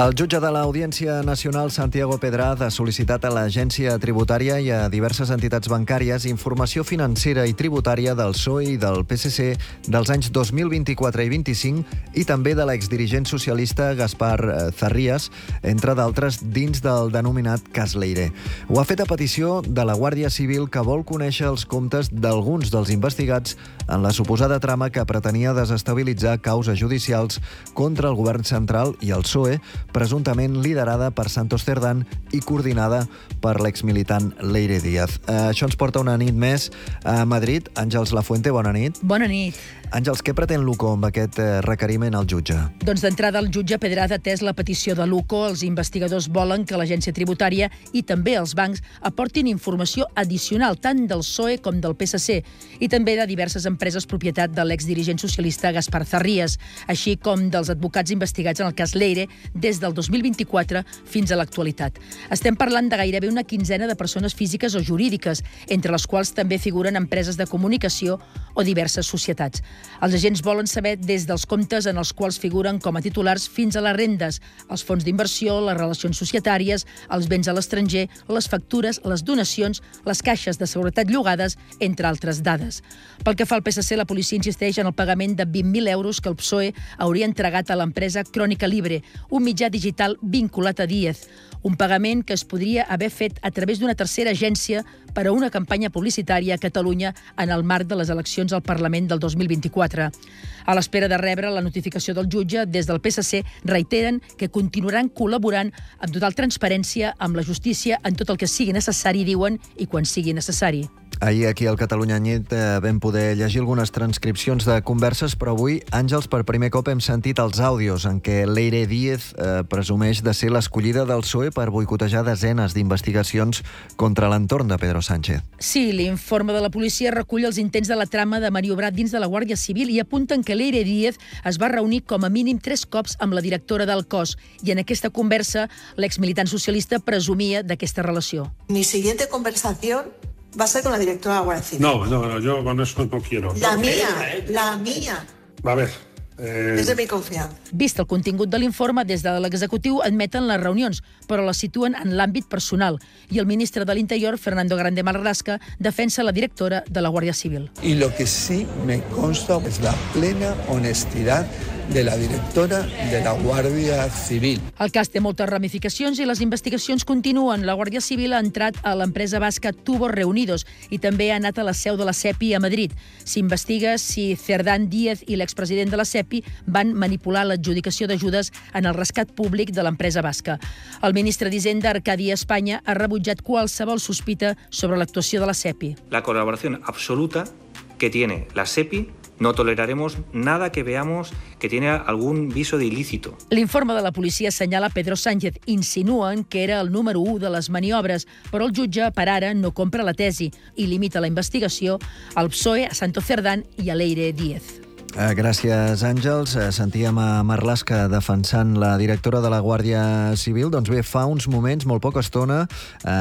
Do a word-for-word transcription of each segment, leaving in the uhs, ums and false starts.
El jutge de l'Audiència Nacional, Santiago Pedraz, ha sol·licitat a l'Agència Tributària i a diverses entitats bancàries informació financera i tributària del P S O E i del P S C dels anys dos mil vint-i-quatre i vint-i-cinc i també de l'exdirigent socialista Gaspar Zarrías, entre d'altres, dins del denominat cas Leire. Ho ha fet a petició de la Guàrdia Civil, que vol conèixer els comptes d'alguns dels investigats en la suposada trama que pretenia desestabilitzar causes judicials contra el govern central i el P S O E, presumptament liderada per Santos Cerdán i coordinada per l'exmilitant Leire Díaz. Eh, això ens porta una nit més a Madrid. Àngels Lafuente, bona nit. Bona nit. Àngels, què pretén l'U C O amb aquest requeriment al jutge? Doncs d'entrada el jutge Pedraz ha atès la petició de l'U C O. Els investigadors volen que l'agència tributària i també els bancs aportin informació addicional tant del P S O E com del P S C i també de diverses empreses propietat de l'exdirigent socialista Gaspar Zarrías, així com dels advocats investigats en el cas Leire des del dos mil vint-i-quatre fins a l'actualitat. Estem parlant de gairebé una quinzena de persones físiques o jurídiques, entre les quals també figuren empreses de comunicació o diverses societats. Els agents volen saber des dels comptes en els quals figuren com a titulars fins a les rendes, els fons d'inversió, les relacions societàries, els béns a l'estranger, les factures, les donacions, les caixes de seguretat llogades, entre altres dades. Pel que fa al P S C, la policia insisteix en el pagament de vint mil euros que el P S O E hauria entregat a l'empresa Crònica Libre, un mitjà digital vinculat a Díaz. Un pagament que es podria haver fet a través d'una tercera agència per a una campanya publicitària a Catalunya en el marc de les eleccions al Parlament del dos mil vint-i-quatre. A l'espera de rebre la notificació del jutge, des del P S C reiteren que continuaran col·laborant amb total transparència amb la justícia en tot el que sigui necessari, diuen, i quan sigui necessari. Ahir aquí al Catalunya Nit eh, vam poder llegir algunes transcripcions de converses, però avui, Àngels, per primer cop hem sentit els àudios en què Leire Díaz eh, presumeix de ser l'escollida del P S O E per boicotejar desenes d'investigacions contra l'entorn de Pedro Sánchez. Sí, l'informe de la policia recull els intents de la trama de maniobrar dins de la Guàrdia Civil i apunten que Leire Díaz es va reunir com a mínim tres cops amb la directora del cos i en aquesta conversa l'exmilitant socialista presumia d'aquesta relació. Mi siguiente conversación va a ser con la directora de la Guardia Civil. No, no, no, yo con eso no quiero. La mía, la mía. A ver. Eh... És de mi confiança. Vist el contingut de l'informe, des de l'executiu admeten les reunions, però les situen en l'àmbit personal. I el ministre de l'Interior, Fernando Grande Marlaska, defensa la directora de la Guàrdia Civil. Y lo que sí me consta es la plena honestidad de la directora de la Guàrdia Civil. El cas té moltes ramificacions i les investigacions continuen. La Guàrdia Civil ha entrat a l'empresa basca Tubos Reunidos i també ha anat a la seu de la CEPI a Madrid. S'investiga si Cerdán Díaz i l'expresident de la CEPI van manipular l'adjudicació d'ajudes en el rescat públic de l'empresa basca. El ministre d'Hisenda, Arcadi Espanya, ha rebutjat qualsevol sospita sobre l'actuació de la CEPI. La colaboración absoluta que tiene la CEPI. No toleraremos nada que veamos que tiene algún viso de ilícito. L'informe de la policia assenyala Pedro Sánchez. Insinuen que era el número u de les maniobres, però el jutge, per ara, no compra la tesi i limita la investigació al P S O E, a Santos Cerdán i a Leire Díaz. Gràcies, Àngels. Sentíem a Marlaska defensant la directora de la Guàrdia Civil. Doncs bé, fa uns moments, molt poca estona, eh,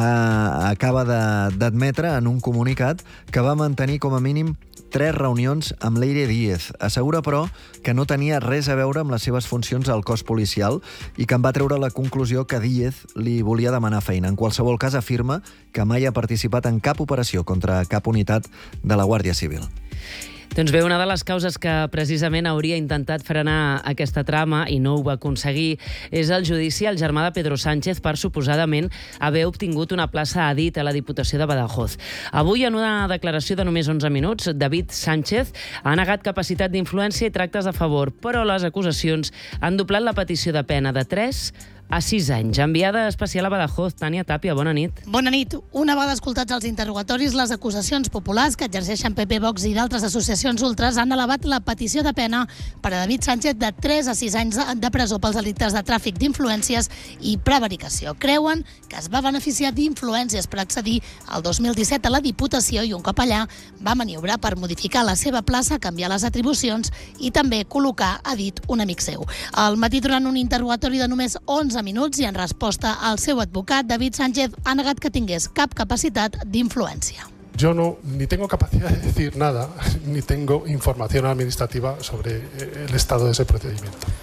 acaba d'admetre en un comunicat que va mantenir com a mínim tres reunions amb Leire Díaz. Assegura, però, que no tenia res a veure amb les seves funcions al cos policial i que en va treure la conclusió que Díaz li volia demanar feina. En qualsevol cas, afirma que mai ha participat en cap operació contra cap unitat de la Guàrdia Civil. Doncs bé, una de les causes que precisament hauria intentat frenar aquesta trama i no ho va aconseguir és el judici al germà de Pedro Sánchez per suposadament haver obtingut una plaça a dit a la Diputació de Badajoz. Avui, en una declaració de només onze minuts, David Sánchez ha negat capacitat d'influència i tractes a favor, però les acusacions han doblat la petició de pena de tres a sis anys. Enviada especial a Badajoz, Tània Tàpia, bona nit. Bona nit. Una vegada escoltats els interrogatoris, les acusacions populars que exerceixen P P, Vox i d'altres associacions ultres han elevat la petició de pena per a David Sánchez de tres a sis anys de presó pels delictes de tràfic d'influències i prevaricació. Creuen que es va beneficiar d'influències per accedir al dos mil disset a la Diputació i un cop allà va maniobrar per modificar la seva plaça, canviar les atribucions i també col·locar a dit un amic seu. Al matí, durant un interrogatori de només onze minuts i en resposta al seu advocat, David Sánchez ha negat que tingués cap capacitat d'influència. Yo no, ni tengo capacidad de decir nada, ni tengo información administrativa sobre el estado de ese procedimiento.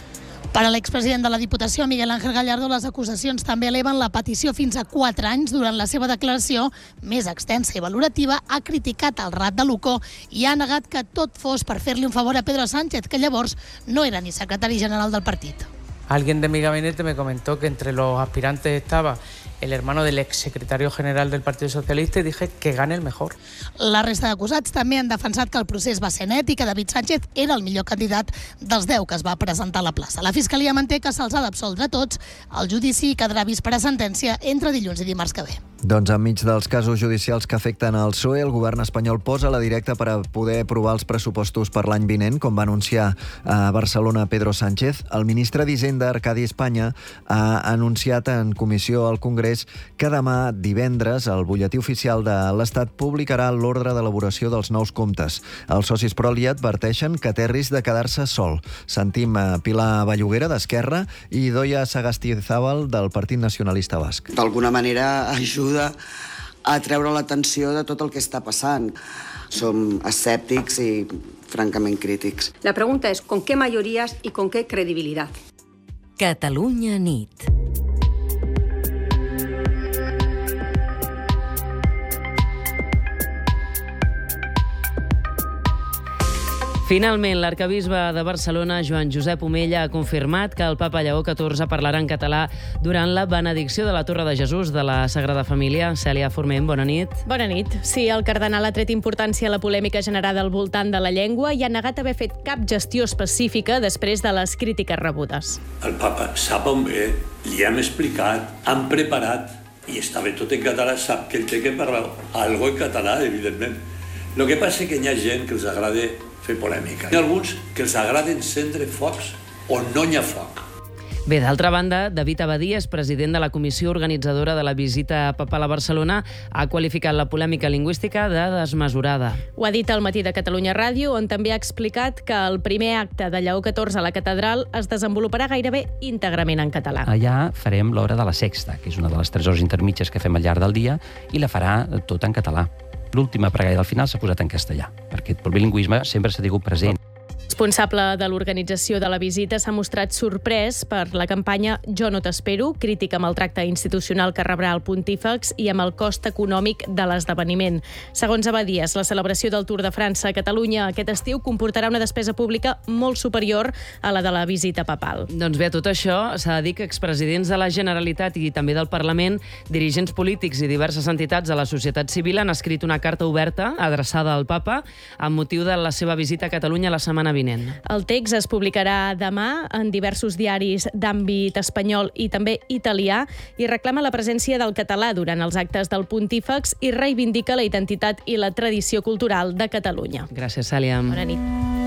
Per a l'expresident de la Diputació, Miguel Ángel Gallardo, les acusacions també eleven la petició fins a quatre anys. Durant la seva declaració, més extensa i valorativa, ha criticat el rat de Luco i ha negat que tot fos per fer-li un favor a Pedro Sánchez, que llavors no era ni secretari general del partit. Alguien de mi gabinete me comentó que entre los aspirantes estaba el hermano del exsecretario general del Partido Socialista y dije que gane el mejor. La resta d'acusats també han defensat que el procés va ser net i que David Sánchez era el millor candidat dels deu que es va presentar a la plaça. La Fiscalia manté que se'ls ha d'absoldre tots. El judici quedarà vist per a sentència entre dilluns i dimarts que ve. Doncs enmig dels casos judicials que afecten el P S O E, el govern espanyol posa la directa per a poder aprovar els pressupostos per l'any vinent, com va anunciar a Barcelona Pedro Sánchez. El ministre d'Hisenda, Arcadi Espanya, ha anunciat en comissió al Congrés que demà, divendres, el butlletí oficial de l'Estat publicarà l'ordre d'elaboració dels nous comptes. Els socis pro li adverteixen que té risc de quedar-se sol. Sentim a Pilar Belluguera, d'Esquerra, i Idoia Sagastizábal, del Partit Nacionalista Basc. D'alguna manera ajuda a treure l'atenció de tot el que està passant. Som escèptics i francament crítics. La pregunta es ¿con qué mayorías y con qué credibilidad? Catalunya nit. Finalment, l'arquebisbe de Barcelona, Joan Josep Omella, ha confirmat que el papa Lleó catorze parlarà en català durant la benedicció de la Torre de Jesús de la Sagrada Família. Cèlia Forment, bona nit. Bona nit. Sí, el cardenal ha tret importància a la polèmica generada al voltant de la llengua i ha negat haver fet cap gestió específica després de les crítiques rebudes. El papa sap on ve, li hem explicat, han preparat i està bé tot en català, sap que ell té que parlar algo en català, evidentment. El que passa és que hi ha gent que els agrada fer polèmica. Hi ha alguns que els agrada encendre focs on no hi ha foc. Bé, d'altra banda, David Abadías, president de la comissió organitzadora de la visita papal a Barcelona, ha qualificat la polèmica lingüística de desmesurada. Ho ha dit al Matí de Catalunya Ràdio, on també ha explicat que el primer acte de Lleó catorze a la catedral es desenvoluparà gairebé íntegrament en català. Allà farem l'hora de la sexta, que és una de les tres hores intermitges que fem al llarg del dia, i la farà tot en català. L'última pregària del final s'ha posat en castellà, perquè el bilingüisme sempre s'ha tingut present. El responsable de l'organització de la visita s'ha mostrat sorprès per la campanya Jo no t'espero, crítica amb el tracte institucional que rebrà el pontífex i amb el cost econòmic de l'esdeveniment. Segons Abadías, la celebració del Tour de França a Catalunya aquest estiu comportarà una despesa pública molt superior a la de la visita papal. Doncs bé, a tot això s'ha de dir que expresidents de la Generalitat i també del Parlament, dirigents polítics i diverses entitats de la societat civil han escrit una carta oberta adreçada al papa amb motiu de la seva visita a Catalunya la setmana vinent. El text es publicarà demà en diversos diaris d'àmbit espanyol i també italià i reclama la presència del català durant els actes del pontífex i reivindica la identitat i la tradició cultural de Catalunya. Gràcies, Cèlia. Bona nit.